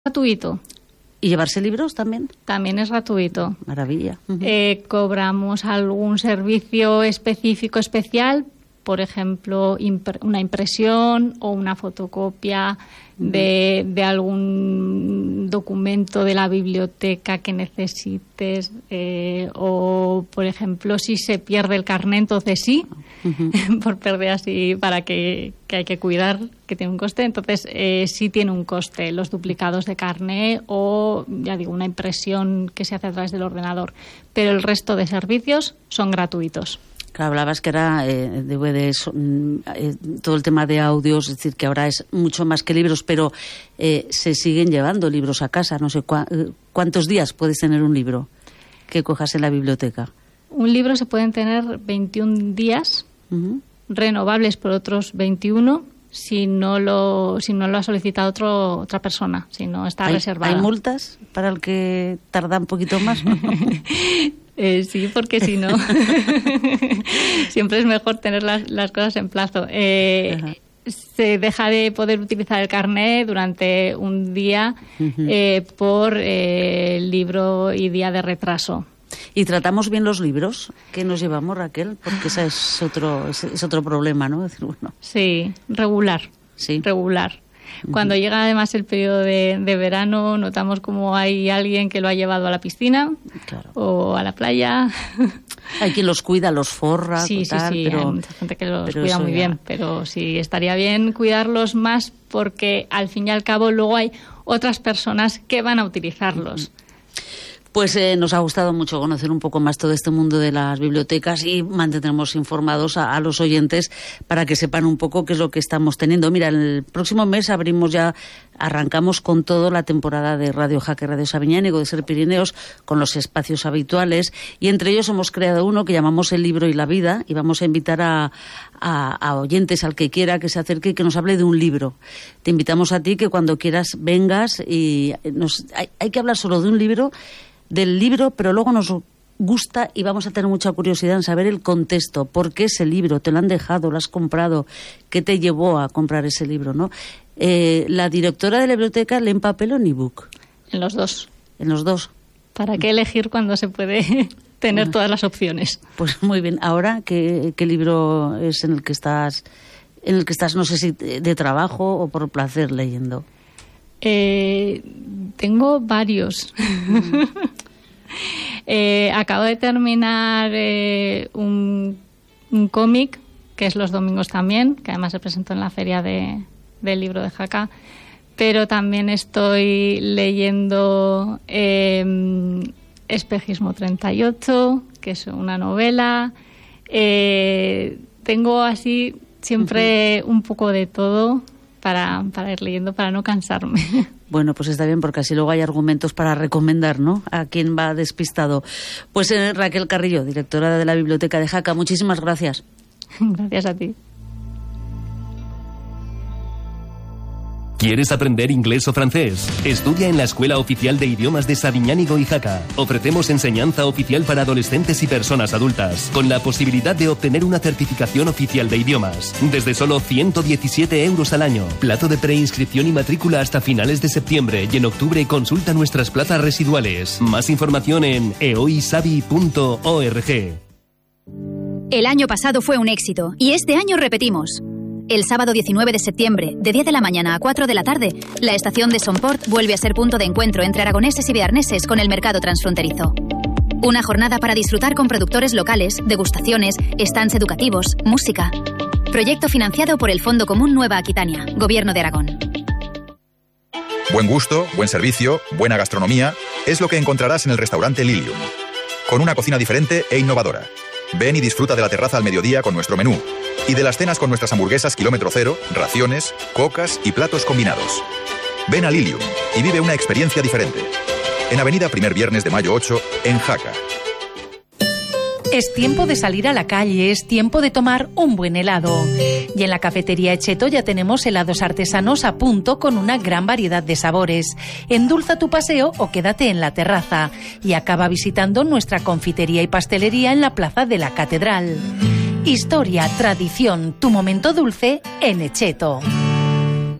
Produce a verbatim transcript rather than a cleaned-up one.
gratuito. ¿Y llevarse libros también? También es gratuito. Maravilla. Uh-huh. Eh, cobramos algún servicio específico especial, por ejemplo, impre- una impresión o una fotocopia uh-huh. de, de algún documento de la biblioteca que necesites, eh, o, por ejemplo, si se pierde el carné, entonces sí, uh-huh. por perder así, para que, que hay que cuidar, que tiene un coste, entonces eh, sí tiene un coste los duplicados de carné o, ya digo, una impresión que se hace a través del ordenador, pero el resto de servicios son gratuitos. Claro, hablabas que era eh, D V Ds, eh, todo el tema de audios, es decir, que ahora es mucho más que libros, pero eh, se siguen llevando libros a casa. No sé cu- cuántos días puedes tener un libro que cojas en la biblioteca. Un libro se pueden tener veintiún días, uh-huh. renovables por otros veintiuno, si no lo si no lo ha solicitado otro, otra persona, si no está ¿Hay, reservada. ¿Hay multas para el que tarda un poquito más? Eh, sí, porque si no, siempre es mejor tener las, las cosas en plazo. Eh, se deja de poder utilizar el carné durante un día uh-huh. eh, por eh, libro y día de retraso. ¿Y tratamos bien los libros que nos llevamos, Raquel? Porque ese es otro, es otro problema, ¿no? Es decir, bueno. Sí, regular. Sí. Regular. Cuando uh-huh. llega además el periodo de, de verano, notamos como hay alguien que lo ha llevado a la piscina claro. o a la playa. Hay quien los cuida, los forra, sí, tal, sí, sí, pero, hay mucha gente que los cuida muy ya... bien, pero sí, estaría bien cuidarlos más porque al fin y al cabo luego hay otras personas que van a utilizarlos. Uh-huh. Pues eh, nos ha gustado mucho conocer un poco más todo este mundo de las bibliotecas y mantendremos informados a, a los oyentes para que sepan un poco qué es lo que estamos teniendo. Mira, el próximo mes abrimos ya, arrancamos con todo la temporada de Radio Jaque, Radio Sabiñánigo, de Ser Pirineos, con los espacios habituales, y entre ellos hemos creado uno que llamamos El Libro y la Vida, y vamos a invitar a, a, a oyentes, al que quiera que se acerque y que nos hable de un libro. Te invitamos a ti que cuando quieras vengas y nos, hay, hay que hablar solo de un libro, del libro, pero luego nos gusta y vamos a tener mucha curiosidad en saber el contexto, por qué ese libro, te lo han dejado, lo has comprado, qué te llevó a comprar ese libro, ¿no? Eh, la directora de la biblioteca lee en papel o en ebook. En los dos. En los dos. ¿Para qué elegir cuando se puede tener bueno, todas las opciones? Pues muy bien. Ahora, ¿qué, qué libro es en el que estás, en el que estás, no sé si de trabajo o por placer leyendo? Eh, tengo varios. Mm. eh, acabo de terminar eh, un, un cómic, que es Los Domingos también, que además se presentó en la feria de, del libro de Jaca, pero también estoy leyendo eh, Espejismo treinta y ocho, que es una novela. Eh, tengo así siempre uh-huh. un poco de todo para, para ir leyendo, para no cansarme. Bueno, pues está bien, porque así luego hay argumentos para recomendar, ¿no?, a quien va despistado. Pues eh, Raquel Carrillo, directora de la Biblioteca de Jaca, muchísimas gracias. Gracias a ti. ¿Quieres aprender inglés o francés? Estudia en la Escuela Oficial de Idiomas de Sabiñánigo y Jaca. Ofrecemos enseñanza oficial para adolescentes y personas adultas, con la posibilidad de obtener una certificación oficial de idiomas, desde solo ciento diecisiete euros al año. Plazo de preinscripción y matrícula hasta finales de septiembre, y en octubre consulta nuestras plazas residuales. Más información en eoisabi punto org. El año pasado fue un éxito, y este año repetimos. El sábado diecinueve de septiembre, de diez de la mañana a cuatro de la tarde, la estación de Somport vuelve a ser punto de encuentro entre aragoneses y bearneses con el mercado transfronterizo. Una jornada para disfrutar con productores locales, degustaciones, stands educativos, música. Proyecto financiado por el Fondo Común Nueva Aquitania, Gobierno de Aragón. Buen gusto, buen servicio, buena gastronomía es lo que encontrarás en el restaurante Lilium. Con una cocina diferente e innovadora. Ven y disfruta de la terraza al mediodía con nuestro menú. Y de las cenas con nuestras hamburguesas kilómetro cero, raciones, cocas y platos combinados. Ven a Lilium y vive una experiencia diferente. En Avenida Primer Viernes de Mayo ocho, en Jaca. Es tiempo de salir a la calle, es tiempo de tomar un buen helado. Y en la cafetería Echeto ya tenemos helados artesanos a punto con una gran variedad de sabores. Endulza tu paseo o quédate en la terraza. Y acaba visitando nuestra confitería y pastelería en la Plaza de la Catedral. Historia, tradición, tu momento dulce en Echeto.